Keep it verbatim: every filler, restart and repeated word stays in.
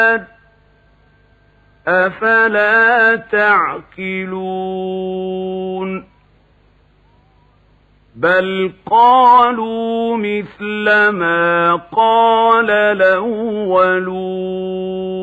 أفلا تعقلون بل قالوا مثل ما قال الأولون